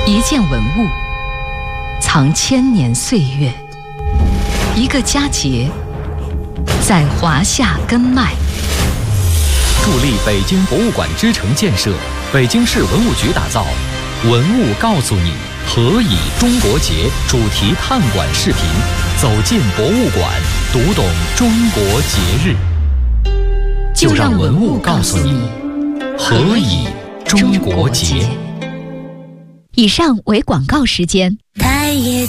一件文物，藏千年岁月；一个佳节，在华夏根脉。 助力北京博物馆之城建设，北京市文物局打造《文物告诉你：何以中国节》主题探馆视频，走进博物馆，读懂中国节日。就让文物告诉你，何以中国节。 以上为广告时间。 太野